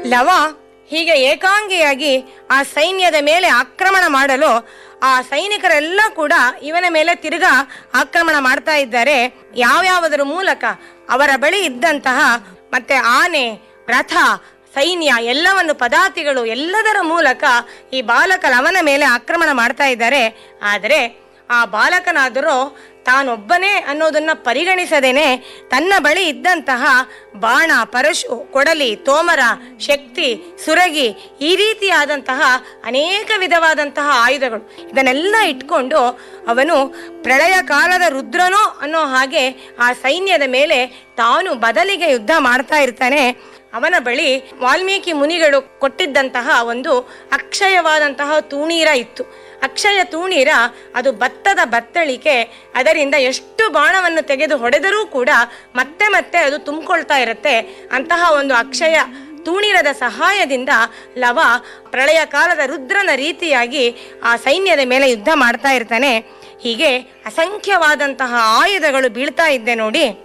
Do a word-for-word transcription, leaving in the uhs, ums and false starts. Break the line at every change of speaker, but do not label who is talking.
ಲವ ಹೀಗೆ ಏಕಾಂಗಿಯಾಗಿ ಆ ಸೈನ್ಯದ ಮೇಲೆ ಆಕ್ರಮಣ ಮಾಡಲು ಆ ಸೈನಿಕರೆಲ್ಲ ಕೂಡ ಇವನ ಮೇಲೆ ತಿರುಗಾ ಆಕ್ರಮಣ ಮಾಡ್ತಾ ಇದ್ದಾರೆ. ಯಾವ್ಯಾವುದರ ಮೂಲಕ? ಅವರ ಬಳಿ ಇದ್ದಂತಹ ಮತ್ತೆ ಆನೆ, ರಥ, ಸೈನ್ಯ ಎಲ್ಲವನ್ನು, ಪದಾತಿಗಳು ಎಲ್ಲದರ ಮೂಲಕ ಈ ಬಾಲಕ ಲವನ ಮೇಲೆ ಆಕ್ರಮಣ ಮಾಡ್ತಾ ಇದ್ದಾರೆ. ಆದರೆ ಆ ಬಾಲಕನಾದರೂ ತಾನೊಬ್ಬನೇ ಅನ್ನೋದನ್ನ ಪರಿಗಣಿಸದೇನೆ ತನ್ನ ಬಳಿ ಇದ್ದಂತಹ ಬಾಣ, ಪರಶು, ಕೊಡಲಿ, ತೋಮರ, ಶಕ್ತಿ, ಸುರಗಿ ಈ ರೀತಿಯಾದಂತಹ ಅನೇಕ ವಿಧವಾದಂತಹ ಆಯುಧಗಳು ಇದನ್ನೆಲ್ಲ ಇಟ್ಕೊಂಡು ಅವನು ಪ್ರಳಯ ಕಾಲದ ರುದ್ರನೋ ಅನ್ನೋ ಹಾಗೆ ಆ ಸೈನ್ಯದ ಮೇಲೆ ತಾನು ಬದಲಿಗೆ ಯುದ್ಧ ಮಾಡ್ತಾ ಇರ್ತಾನೆ. ಅವನ ಬಳಿ ವಾಲ್ಮೀಕಿ ಮುನಿಗಳು ಕೊಟ್ಟಿದ್ದಂತಹ ಒಂದು ಅಕ್ಷಯವಾದಂತಹ ತೂಣೀರ ಇತ್ತು. ಅಕ್ಷಯ ತೂಣೀರ ಅದು ಭತ್ತದ ಬತ್ತಳಿಕೆ. ಅದರಿಂದ ಎಷ್ಟು ಬಾಣವನ್ನು ತೆಗೆದು ಹೊಡೆದರೂ ಕೂಡ ಮತ್ತೆ ಮತ್ತೆ ಅದು ತುಂಬಿಕೊಳ್ತಾ ಇರುತ್ತೆ. ಅಂತಹ ಒಂದು ಅಕ್ಷಯ ತೂಣೀರದ ಸಹಾಯದಿಂದ ಲವ ಪ್ರಳಯ ಕಾಲದ ರುದ್ರನ ರೀತಿಯಾಗಿ ಆ ಸೈನ್ಯದ ಮೇಲೆ ಯುದ್ಧ ಮಾಡ್ತಾ ಇರ್ತಾನೆ. ಹೀಗೆ ಅಸಂಖ್ಯವಾದಂತಹ ಆಯುಧಗಳು ಬೀಳ್ತಾ ಇದ್ದೆ ನೋಡಿ.